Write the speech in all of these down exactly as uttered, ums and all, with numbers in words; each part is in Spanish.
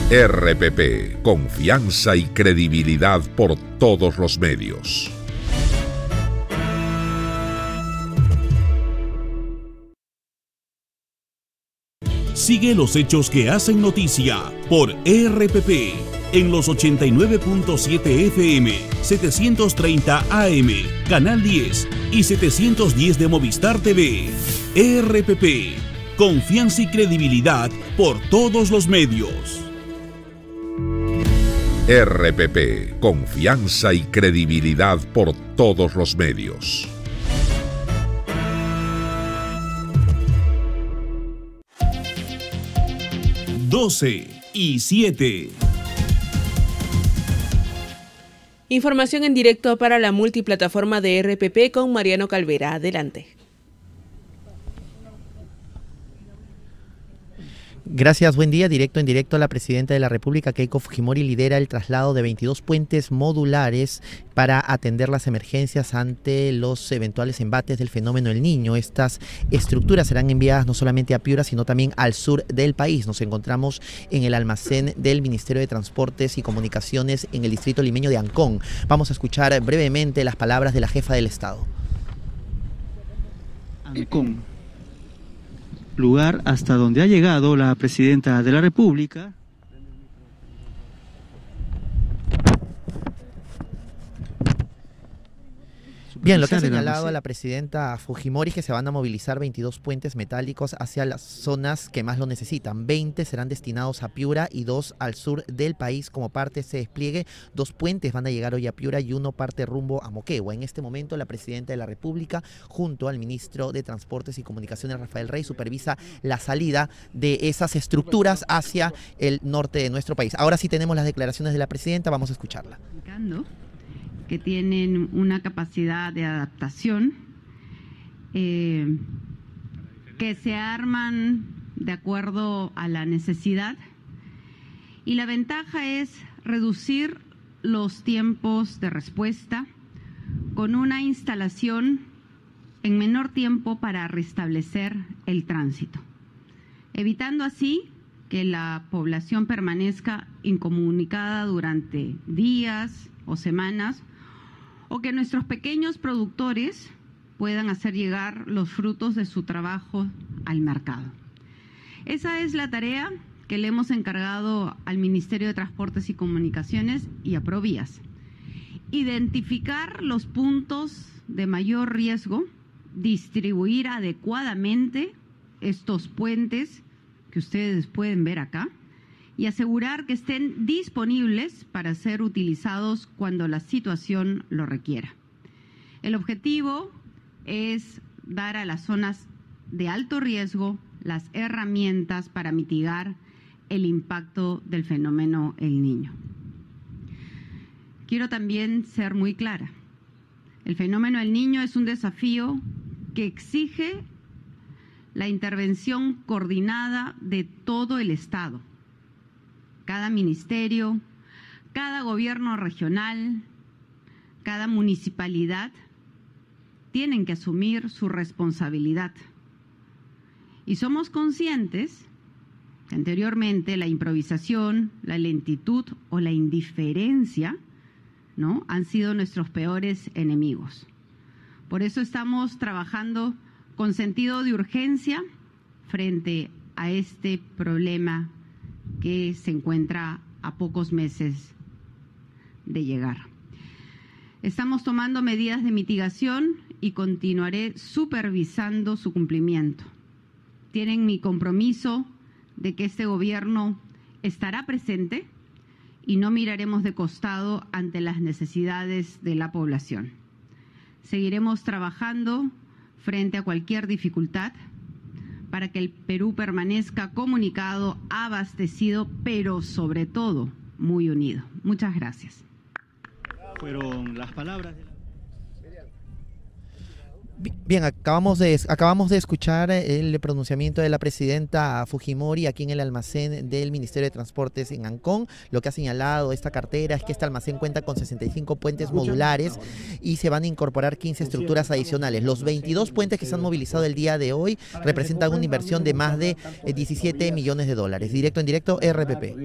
R P P, confianza y credibilidad por todos los medios. Sigue los hechos que hacen noticia por R P P en los ochenta y nueve punto siete F M, setecientos treinta A M, Canal diez y setecientos diez de Movistar T V. R P P, confianza y credibilidad por todos los medios. R P P, confianza y credibilidad por todos los medios. doce y siete. Información en directo para la multiplataforma de R P P con Mariano Calvera. Adelante. Gracias, buen día. Directo en directo, la presidenta de la República, Keiko Fujimori, lidera el traslado de veintidós puentes modulares para atender las emergencias ante los eventuales embates del fenómeno El Niño. Estas estructuras serán enviadas no solamente a Piura, sino también al sur del país. Nos encontramos en el almacén del Ministerio de Transportes y Comunicaciones en el distrito limeño de Ancón. Vamos a escuchar brevemente las palabras de la jefa del Estado. Ancón, lugar hasta donde ha llegado la presidenta de la República. Bien, lo que ha señalado a la presidenta Fujimori es que se van a movilizar veintidós puentes metálicos hacia las zonas que más lo necesitan. veinte serán destinados a Piura y dos al sur del país como parte de ese despliegue. Dos puentes van a llegar hoy a Piura y uno parte rumbo a Moquegua. En este momento, la presidenta de la República, junto al ministro de Transportes y Comunicaciones, Rafael Rey, supervisa la salida de esas estructuras hacia el norte de nuestro país. Ahora sí tenemos las declaraciones de la presidenta, vamos a escucharla. Que tienen una capacidad de adaptación, eh, que se arman de acuerdo a la necesidad, y la ventaja es reducir los tiempos de respuesta con una instalación en menor tiempo para restablecer el tránsito, evitando así que la población permanezca incomunicada durante días o semanas, o que nuestros pequeños productores puedan hacer llegar los frutos de su trabajo al mercado. Esa es la tarea que le hemos encargado al Ministerio de Transportes y Comunicaciones y a Provías. Identificar los puntos de mayor riesgo, distribuir adecuadamente estos puentes que ustedes pueden ver acá, y asegurar que estén disponibles para ser utilizados cuando la situación lo requiera. El objetivo es dar a las zonas de alto riesgo las herramientas para mitigar el impacto del fenómeno El Niño. Quiero también ser muy clara. El fenómeno El Niño es un desafío que exige la intervención coordinada de todo el Estado. Cada ministerio, cada gobierno regional, cada municipalidad tienen que asumir su responsabilidad. Y somos conscientes que anteriormente la improvisación, la lentitud o la indiferencia, ¿no?, han sido nuestros peores enemigos. Por eso estamos trabajando con sentido de urgencia frente a este problema que se encuentra a pocos meses de llegar. Estamos tomando medidas de mitigación y continuaré supervisando su cumplimiento. Tienen mi compromiso de que este gobierno estará presente y no miraremos de costado ante las necesidades de la población. Seguiremos trabajando frente a cualquier dificultad para que el Perú permanezca comunicado, abastecido, pero sobre todo muy unido. Muchas gracias. Fueron las palabras de la... Bien, acabamos de, acabamos de escuchar el pronunciamiento de la presidenta Fujimori aquí en el almacén del Ministerio de Transportes en Ancón. Lo que ha señalado esta cartera es que este almacén cuenta con sesenta y cinco puentes modulares y se van a incorporar quince estructuras adicionales. Los veintidós puentes que se han movilizado el día de hoy representan una inversión de más de diecisiete millones de dólares. Directo en directo, R P P.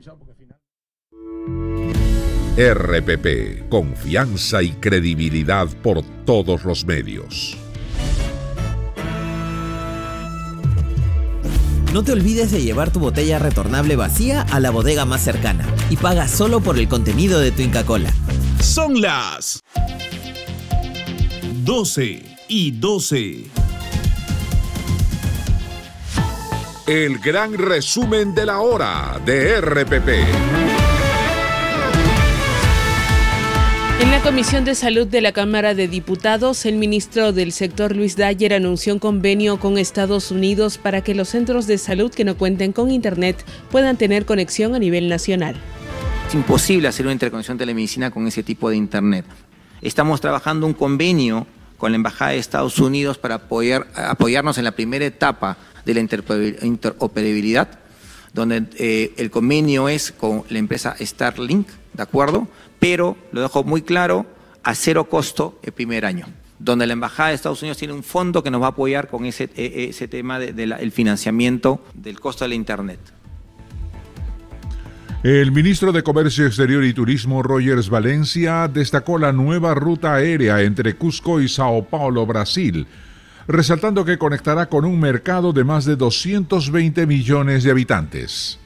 R P P, confianza y credibilidad por todos los medios. No te olvides de llevar tu botella retornable vacía a la bodega más cercana y paga solo por el contenido de tu Inca Kola. Son las doce y doce. El gran resumen de la hora de R P P. En la Comisión de Salud de la Cámara de Diputados, el ministro del sector Luis Dyer anunció un convenio con Estados Unidos para que los centros de salud que no cuenten con internet puedan tener conexión a nivel nacional. Es imposible hacer una interconexión de telemedicina con ese tipo de internet. Estamos trabajando un convenio con la Embajada de Estados Unidos para apoyar, apoyarnos en la primera etapa de la interoperabilidad, donde eh, el convenio es con la empresa Starlink, ¿de acuerdo? Pero, lo dejo muy claro, a cero costo el primer año, donde la Embajada de Estados Unidos tiene un fondo que nos va a apoyar con ese, ese tema del de de financiamiento del costo de la Internet. El ministro de Comercio Exterior y Turismo, Rogers Valencia, destacó la nueva ruta aérea entre Cusco y Sao Paulo, Brasil, resaltando que conectará con un mercado de más de doscientos veinte millones de habitantes.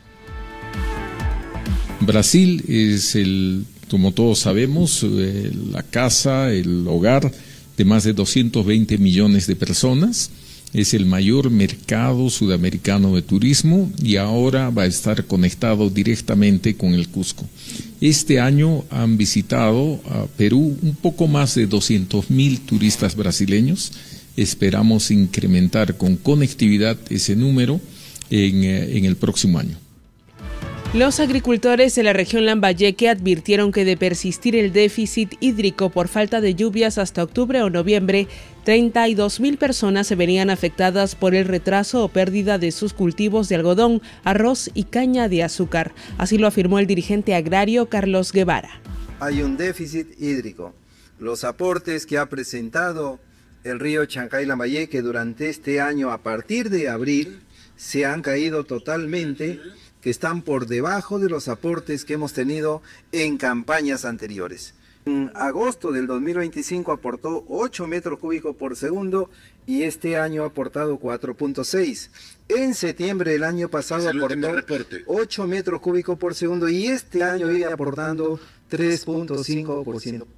Brasil es el, como todos sabemos, eh, la casa, el hogar de más de doscientos veinte millones de personas. Es el mayor mercado sudamericano de turismo y ahora va a estar conectado directamente con el Cusco. Este año han visitado a Perú un poco más de doscientos mil turistas brasileños. Esperamos incrementar con conectividad ese número en, en el próximo año. Los agricultores de la región Lambayeque advirtieron que de persistir el déficit hídrico por falta de lluvias hasta octubre o noviembre, treinta y dos mil personas se verían afectadas por el retraso o pérdida de sus cultivos de algodón, arroz y caña de azúcar. Así lo afirmó el dirigente agrario Carlos Guevara. Hay un déficit hídrico. Los aportes que ha presentado el río Chancay-Lambayeque durante este año a partir de abril se han caído totalmente, que están por debajo de los aportes que hemos tenido en campañas anteriores. En agosto del dos mil veinticinco aportó ocho metros cúbicos por segundo y este año ha aportado cuatro punto seis. En septiembre del año pasado aportó ocho metros cúbicos por segundo y este año viene aportando tres punto cinco por ciento.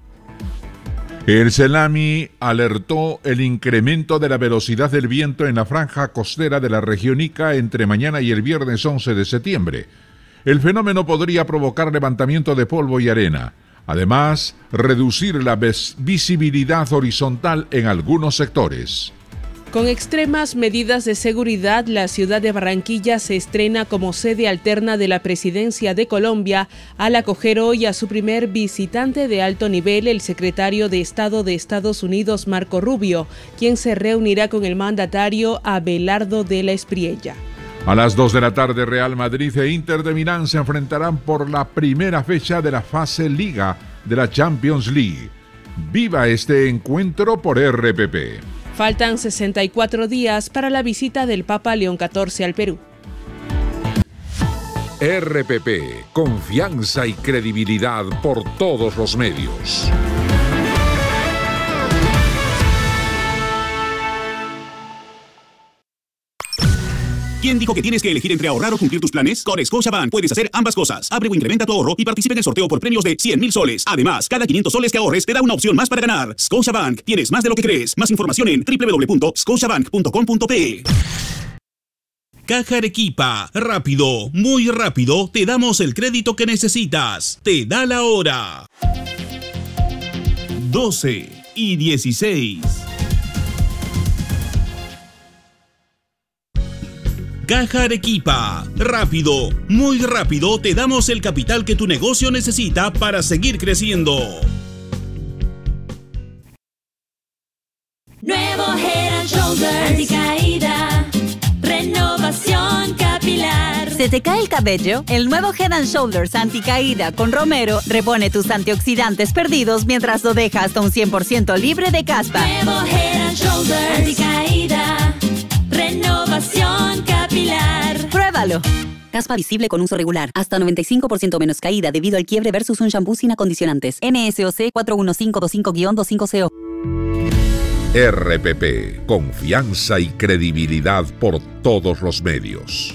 El CENAMI alertó el incremento de la velocidad del viento en la franja costera de la región Ica entre mañana y el viernes once de septiembre. El fenómeno podría provocar levantamiento de polvo y arena. Además, reducir la visibilidad horizontal en algunos sectores. Con extremas medidas de seguridad, la ciudad de Barranquilla se estrena como sede alterna de la Presidencia de Colombia al acoger hoy a su primer visitante de alto nivel, el secretario de Estado de Estados Unidos, Marco Rubio, quien se reunirá con el mandatario Abelardo de la Espriella. A las dos de la tarde, Real Madrid e Inter de Milán se enfrentarán por la primera fecha de la fase Liga de la Champions League. Viva este encuentro por R P P. Faltan sesenta y cuatro días para la visita del Papa León catorce al Perú. R P P, confianza y credibilidad por todos los medios. ¿Quién dijo que tienes que elegir entre ahorrar o cumplir tus planes? Con Scotiabank puedes hacer ambas cosas. Abre o incrementa tu ahorro y participa en el sorteo por premios de cien mil soles. Además, cada quinientos soles que ahorres te da una opción más para ganar. Scotiabank, tienes más de lo que crees. Más información en doble u doble u doble u punto scotiabank punto com punto pe. Caja Arequipa, rápido, muy rápido, te damos el crédito que necesitas. Te da la hora. doce y dieciséis. Caja Arequipa, rápido, muy rápido, te damos el capital que tu negocio necesita para seguir creciendo. Shoulders, anticaída, renovación capilar. ¿Se te cae el cabello? El nuevo Head and Shoulders anticaída con romero repone tus antioxidantes perdidos mientras lo deja hasta un cien por ciento libre de caspa. Nuevo Head and Shoulders, anticaída, renovación capilar. ¡Pruébalo! Caspa visible con uso regular. Hasta noventa y cinco por ciento menos caída debido al quiebre versus un shampoo sin acondicionantes. N S O C cuatro uno cinco dos cinco guion veinticinco C O. R P P, confianza y credibilidad por todos los medios.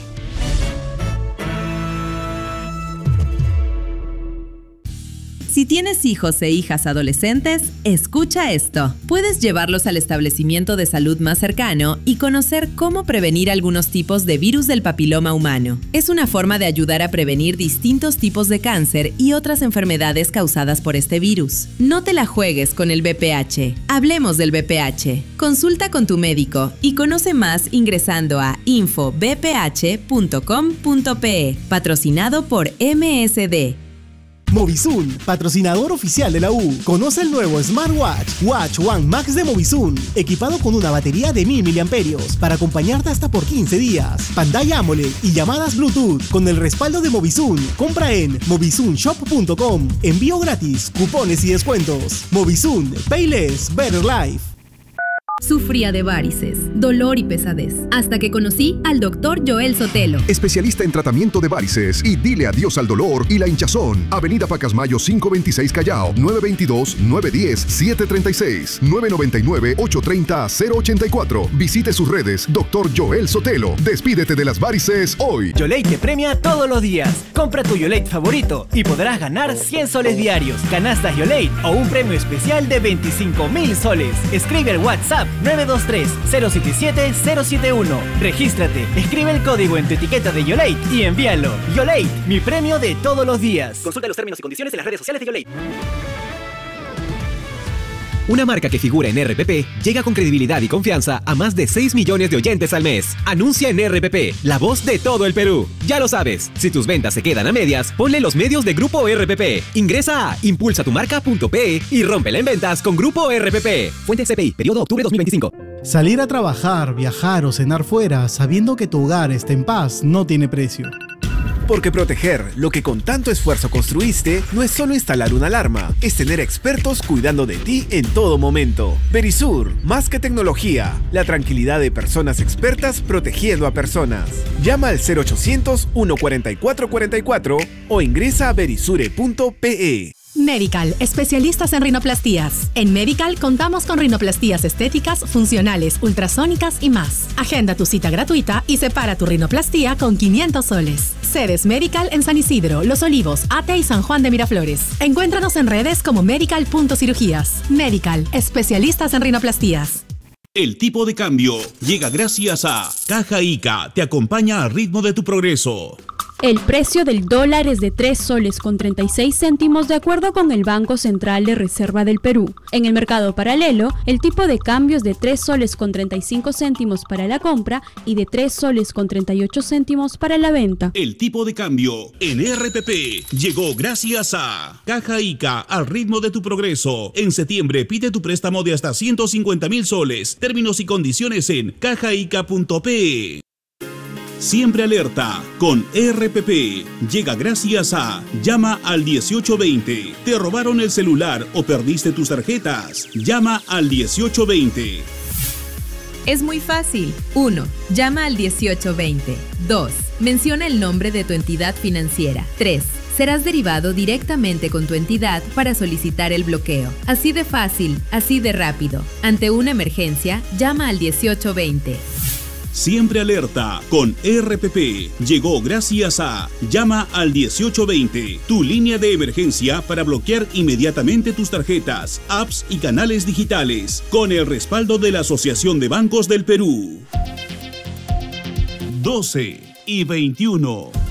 Si tienes hijos e hijas adolescentes, escucha esto. Puedes llevarlos al establecimiento de salud más cercano y conocer cómo prevenir algunos tipos de virus del papiloma humano. Es una forma de ayudar a prevenir distintos tipos de cáncer y otras enfermedades causadas por este virus. No te la juegues con el V P H. Hablemos del V P H. Consulta con tu médico y conoce más ingresando a info b p h punto com punto p e. Patrocinado por M S D. Movisun, patrocinador oficial de la U. Conoce el nuevo Smartwatch Watch One Max de Movisun, equipado con una batería de mil miliamperios para acompañarte hasta por quince días. Pantalla AMOLED y llamadas Bluetooth con el respaldo de Movisun. Compra en movisun shop punto com. Envío gratis, cupones y descuentos. Movisun, Pay Less, Better Life. Sufría de varices, dolor y pesadez, hasta que conocí al doctor Joel Sotelo. Especialista en tratamiento de varices y dile adiós al dolor y la hinchazón. Avenida Pacasmayo quinientos veintiséis Callao, nueve veintidós, nueve diez, siete treinta y seis, nueve noventa y nueve, ocho treinta, cero ochenta y cuatro. Visite sus redes, doctor Joel Sotelo. Despídete de las varices hoy. Yolate te premia todos los días. Compra tu Yolate favorito y podrás ganar cien soles diarios, canastas Yolate o un premio especial de veinticinco mil soles. Escribe el WhatsApp nueve dos tres, cero siete siete, cero siete uno. Regístrate, escribe el código en tu etiqueta de Yolate y envíalo. Yolate, mi premio de todos los días. Consulta los términos y condiciones en las redes sociales de Yolate. Una marca que figura en R P P llega con credibilidad y confianza a más de seis millones de oyentes al mes. Anuncia en R P P, la voz de todo el Perú. Ya lo sabes, si tus ventas se quedan a medias, ponle los medios de Grupo R P P. Ingresa a impulsa tu marca punto p e y rómpela en ventas con Grupo R P P. Fuente C P I, periodo octubre dos mil veinticinco. Salir a trabajar, viajar o cenar fuera sabiendo que tu hogar está en paz no tiene precio. Porque proteger lo que con tanto esfuerzo construiste no es solo instalar una alarma, es tener expertos cuidando de ti en todo momento. Verisur, más que tecnología, la tranquilidad de personas expertas protegiendo a personas. Llama al cero ochocientos, uno cuarenta y cuatro cuarenta y cuatro o ingresa a verisure punto p e. Medical, especialistas en rinoplastías. En Medical contamos con rinoplastías estéticas, funcionales, ultrasónicas y más. Agenda tu cita gratuita y separa tu rinoplastía con quinientos soles. Sedes Medical en San Isidro, Los Olivos, Ate y San Juan de Miraflores. Encuéntranos en redes como medical punto cirugías. Medical, especialistas en rinoplastías. El tipo de cambio llega gracias a Caja Ica, te acompaña al ritmo de tu progreso. El precio del dólar es de tres soles con treinta y seis céntimos de acuerdo con el Banco Central de Reserva del Perú. En el mercado paralelo, el tipo de cambio es de tres soles con treinta y cinco céntimos para la compra y de tres soles con treinta y ocho céntimos para la venta. El tipo de cambio en R P P llegó gracias a Caja Ica, al ritmo de tu progreso. En septiembre pide tu préstamo de hasta ciento cincuenta mil soles. Términos y condiciones en caja ica punto p e. Siempre alerta con R P P llega gracias a Llama al dieciocho veinte. ¿Te robaron el celular o perdiste tus tarjetas? Llama al dieciocho veinte. Es muy fácil. uno. Llama al dieciocho veinte. dos. Menciona el nombre de tu entidad financiera. tres. Serás derivado directamente con tu entidad para solicitar el bloqueo. Así de fácil, así de rápido. Ante una emergencia, llama al dieciocho veinte. Siempre alerta con R P P llegó gracias a Llama al dieciocho veinte, tu línea de emergencia para bloquear inmediatamente tus tarjetas, apps y canales digitales, con el respaldo de la Asociación de Bancos del Perú. doce y veintiuno.